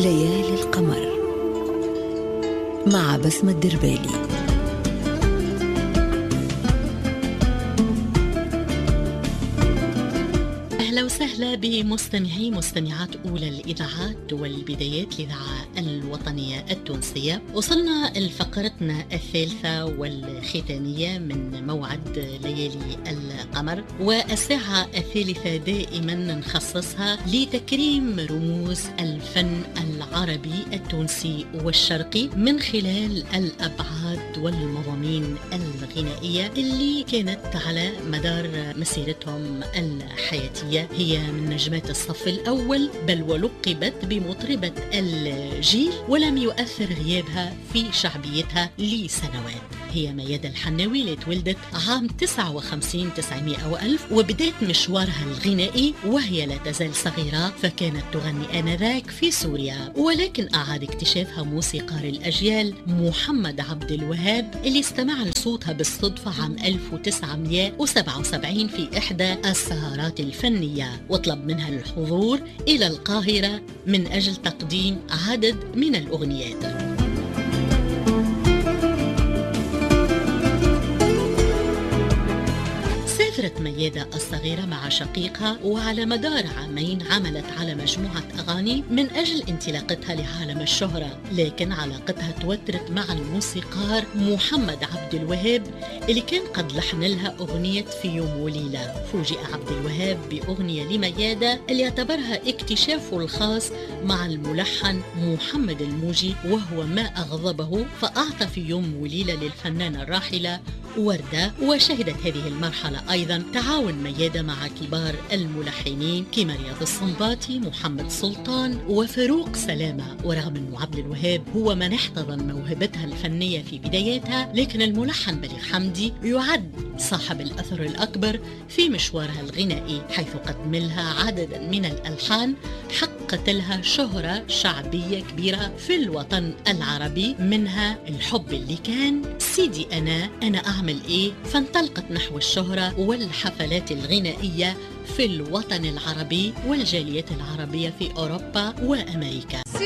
ليالي القمر مع بسمة الدربالي. أهلا وسهلا بمستمعي مستمعات أولى الإذاعات والبدايات الإذاعة الوطنية التونسية. وصلنا لفقرتنا الثالثة والختامية من موعد ليالي القمر، والساعة الثالثة دائما نخصصها لتكريم رموز الفن العربي التونسي والشرقي من خلال الأبعاد والمضامين الغنائية اللي كانت على مدار مسيرتهم الحياتية. هي من نجمات الصف الأول، بل ولقبت بمطربة الجيل، ولم يؤثر غيابها في شعبيتها لسنوات. هي ميادة الحناوي اللي تولدت عام 59 وألف، وبدأت مشوارها الغنائي وهي لا تزال صغيرة، فكانت تغني آنذاك في سوريا، ولكن أعاد اكتشافها موسيقار الأجيال محمد عبد الوهاب اللي استمع لصوتها بالصدفة عام 1977 في إحدى السهرات الفنية، وطلب منها الحضور إلى القاهرة من أجل تقديم عدد من الأغنيات. سافرت ميادة الصغيرة مع شقيقها، وعلى مدار عامين عملت على مجموعة أغاني من أجل انطلاقتها لعالم الشهرة، لكن علاقتها توترت مع الموسيقار محمد عبد الوهاب اللي كان قد لحن لها أغنية في يوم وليلة. فوجئ عبد الوهاب بأغنية لميادة اللي يعتبرها اكتشافه الخاص مع الملحن محمد الموجي، وهو ما أغضبه، فأعطى في يوم وليلة للفنانة الراحلة وردة. وشهدت هذه المرحلة أيضا تعاون ميادة مع كبار الملحنين كمرياض الصنباطي، محمد سلطان، وفاروق سلامة. ورغم أن عبد الوهاب هو من احتضن موهبتها الفنية في بداياتها، لكن الملحن بليغ حمدي يعد صاحب الأثر الأكبر في مشوارها الغنائي، حيث قدم لها عددا من الألحان حققت لها شهرة شعبية كبيرة في الوطن العربي، منها الحب اللي كان، سيدي أنا أعمل إيه، فانطلقت نحو الشهرة والحفلات الغنائية في الوطن العربي والجاليات العربية في أوروبا وأمريكا.